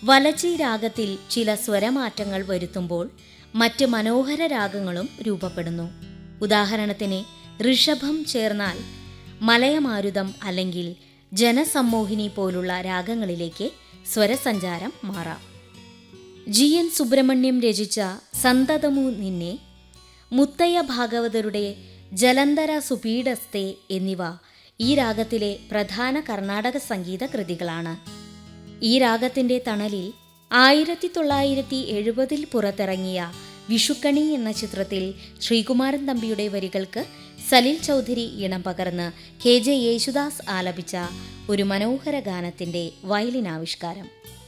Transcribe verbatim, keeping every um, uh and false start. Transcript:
വലച്ചി രാഗത്തിൽ ചില സ്വരമാറ്റങ്ങൾ വരുത്തുമ്പോൾ മറ്റ് മനോഹര രാഗങ്ങളും രൂപപ്പെടുന്നു. ഉദാഹരണത്തിന് ഋഷഭം ചേർന്നാൽ മലയമാരുതം അല്ലെങ്കിൽ ജനസമ്മോഹിനി പോലുള്ള രാഗങ്ങളിലേക്ക് സ്വരസഞ്ചാരം മാറാം. ജി എൻ സുബ്രഹ്മണ്യം രചിച്ച സന്തതമു നിന്നെ, മുത്തയ്യ ഭാഗവതരുടെ ജലന്ധര സുപീഡസ്തേ എന്നിവ ഈ രാഗത്തിലെ പ്രധാന കർണാടക സംഗീത കൃതികളാണ്. ഈ രാഗത്തിൻ്റെ തണലിൽ ആയിരത്തി തൊള്ളായിരത്തി എഴുപതിൽ പുറത്തിറങ്ങിയ വിഷുക്കണി എന്ന ചിത്രത്തിൽ ശ്രീകുമാരൻ തമ്പിയുടെ വരികൾക്ക് സലിൽ ചൗധരി ഇണം പകർന്ന് കെ ജെ യേശുദാസ് ആലപിച്ച ഒരു മനോഹര ഗാനത്തിൻ്റെ വയലിൻ ആവിഷ്കാരം.